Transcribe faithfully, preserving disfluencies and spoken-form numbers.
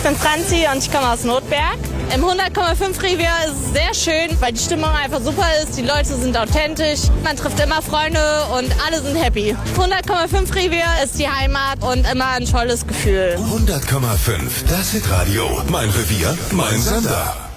bin Franzi und ich komme aus Notberg. Im hundert Komma fünf Revier ist es sehr schön, weil die Stimmung einfach super ist. Die Leute sind authentisch, man trifft immer Freunde und alle sind happy. hundert Komma fünf Revier ist die Heimat und immer ein tolles Gefühl. hundert Komma fünf, das Hitradio. Mein Revier, mein Sender.